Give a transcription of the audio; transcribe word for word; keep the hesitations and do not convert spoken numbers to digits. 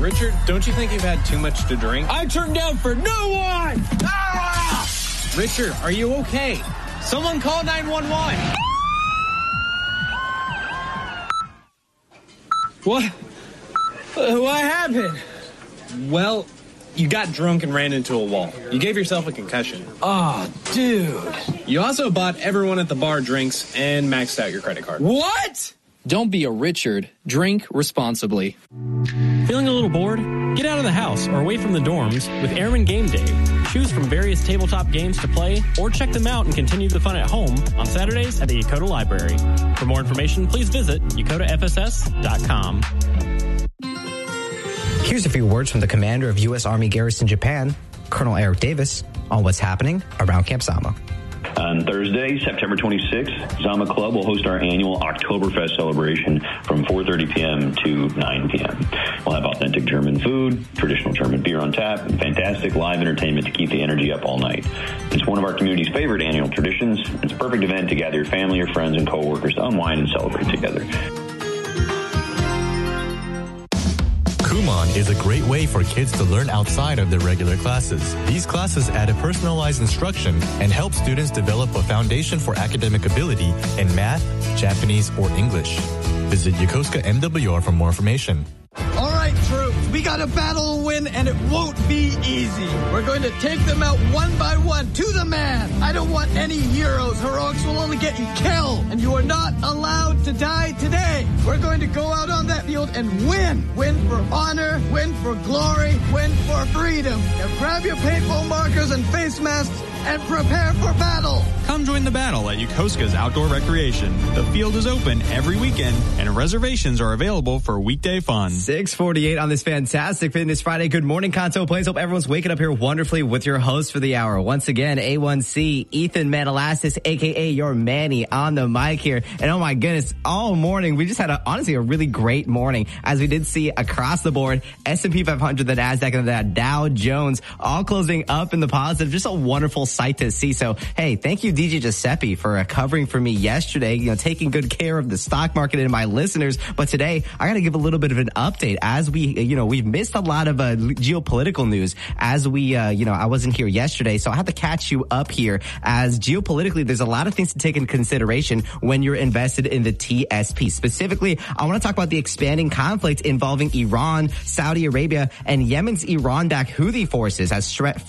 Richard, don't you think you've had too much to drink? I turned down for no one! Ah! Richard, are you okay? Someone call nine one one. What? Uh, what happened? Well, you got drunk and ran into a wall. You gave yourself a concussion. Oh, dude. You also bought everyone at the bar drinks and maxed out your credit card. What? Don't be a Richard. Drink responsibly. Feeling a little bored? Get out of the house or away from the dorms with Airman Game Day. Choose from various tabletop games to play or check them out and continue the fun at home on Saturdays at the Yokota Library. For more information, please visit yokota f s s dot com. Here's a few words from the commander of U S Army Garrison Japan, Colonel Eric Davis, on what's happening around Camp Zama. On Thursday, September twenty-sixth, Zama Club will host our annual Oktoberfest celebration from four thirty p.m. to nine p.m. We'll have authentic German food, traditional German beer on tap, and fantastic live entertainment to keep the energy up all night. It's one of our community's favorite annual traditions. It's a perfect event to gather your family, your friends, and coworkers to unwind and celebrate together. Kumon is a great way for kids to learn outside of their regular classes. These classes add a personalized instruction and help students develop a foundation for academic ability in math, Japanese, or English. Visit Yokosuka M W R for more information. All right, troops, we got a battle to win, and it won't be easy. We're going to take them out one by one, to the man. I don't want any heroes. Heroics will only get you killed, and you are not allowed to die today. We're going to go out on that field and win. Win for honor, win for glory, win for freedom. Now grab your paintball markers and face masks and prepare for battle. Come join the battle at Yokosuka's Outdoor Recreation. The field is open every weekend, and reservations are available for weekday fun. six forty-eight on this fantastic Fitness Friday. Good morning, Kanto Plains. Hope everyone's waking up here wonderfully with your host for the hour. Once again, A one C, Ethan Manalassis, a k a your Manny, on the mic here. And oh my goodness, all morning, we just had, a, honestly, a really great morning, as we did see across the board, S and P five hundred, the NASDAQ, and the Dow Jones, all closing up in the positive. Just a wonderful sight to see. So, hey, thank you, D J Giuseppe, for uh, covering for me yesterday, you know, taking good care of the stock market and my listeners. But today, I got to give a little bit of an update, as we, you know, we've missed a lot of uh, geopolitical news as we, uh, you know, I wasn't here yesterday, so I have to catch you up here, as geopolitically, there's a lot of things to take into consideration when you're invested in the T S P. Specifically, I want to talk about the expanding conflict involving Iran, Saudi Arabia, and Yemen's Iran-backed Houthi forces as threat